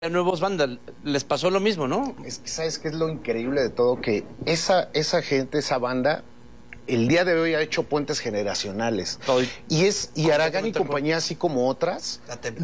nuevos bandas, les pasó lo mismo, ¿no? Es que, ¿sabes qué es lo increíble de todo? Que esa gente, esa banda, el día de hoy ha hecho puentes generacionales. Y Aragán y compañía, así como otras,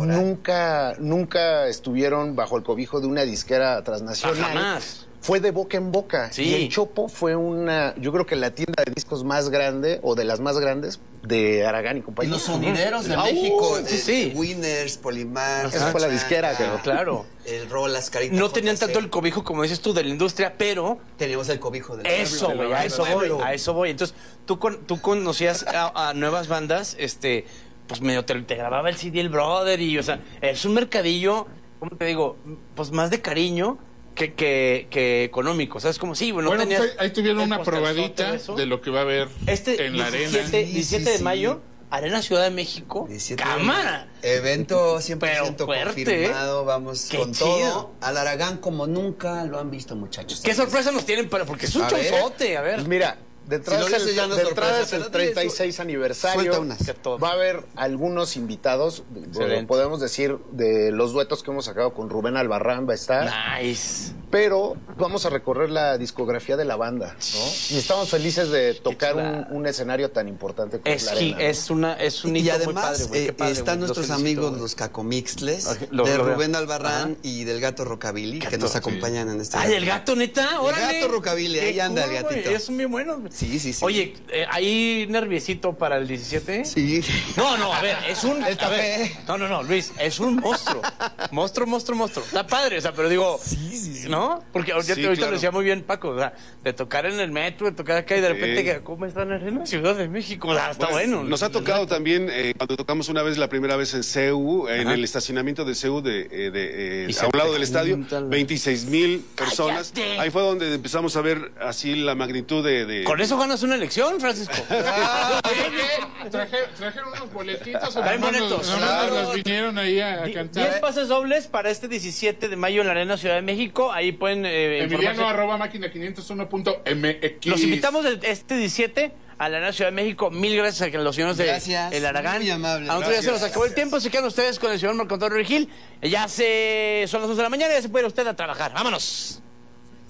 nunca estuvieron bajo el cobijo de una disquera transnacional. Jamás. Fue de boca en boca. Sí. Y el Chopo fue yo creo que la tienda de discos más grande, o de las más grandes, de Aragán y compañía. Y los sonideros de México, sí. Winners, Polimar. Esa fue la disquera, claro. El Rolas, Caritas. No tenían JC. tanto el cobijo, como dices tú, de la industria, pero... Teníamos el cobijo del Eso, pueblo. güey, a eso voy. Entonces, tú conocías a nuevas bandas, pues medio te grababa el CD el brother, y, o sea, es un mercadillo, ¿cómo te digo? Pues más de cariño que económico, ¿sabes? Como sí, bueno, tenías pues ahí tuvieron una probadita eso. de lo que va a haber en la arena. 17 de mayo, Arena Ciudad de México, cámara. Evento 100% Pero fuerte, confirmado, vamos Qué con chido. todo. Al Aragán como nunca lo han visto, muchachos. ¿Qué sorpresa nos tienen porque es un chonzote? A ver. Pues mira, de entrada Si no le haces ya no es sorpresa, es el pero 36 aniversario. suelta unas. Que todo. Va a haber algunos invitados, podemos decir, de los duetos que hemos sacado con Rubén Albarrán, va a estar. Nice. Pero vamos a recorrer la discografía de la banda, ¿no? Y estamos felices de tocar un escenario tan importante como la arena, ¿no? Es un Y hito además muy padre, güey. Qué padre, están güey. nuestros Los felicito, amigos güey. los Cacomixles, Lo de veo. Rubén Albarrán y del Gato Rockabilly, que nos acompañan en este Ay, el gato, neta, órale. El Gato Rockabilly, ahí Qué anda el cool, gatito. güey, son bien buenos. Sí. Oye, ¿hay nerviosito para el 17? Sí. No, a ver, es un... El a ver, café. no, Luis, es un monstruo. Monstruo. Está padre, o sea, pero digo... Sí. ¿No? Porque ahorita lo decía muy bien Paco, o sea, de tocar en el metro, de tocar acá y de repente, ¿cómo están en la Ciudad de México? O sea, está bueno. Nos ha tocado también, cuando tocamos una vez, la primera vez en CEU, en el estacionamiento de CEU, a un lado del estadio, 26,000 personas. ¡Cállate! Ahí fue donde empezamos a ver así la magnitud de... Con eso ganas una elección, Francisco. Trajeron unos boletitos. Traen boletos. Nomás nos vinieron ahí a 10 cantar. pases dobles para este 17 de mayo en la Arena Ciudad de México. Ahí pueden informarse. Emiliano@máquina501.mx. Los invitamos este 17 a la Arena Ciudad de México. Mil gracias a los señores de El Aragán. Muy amables. A nosotros ya se nos acabó el tiempo. Se quedan ustedes con el señor Marco Antonio Regil. Son las 11 de la mañana y ya se puede ir usted a trabajar. ¡Vámonos!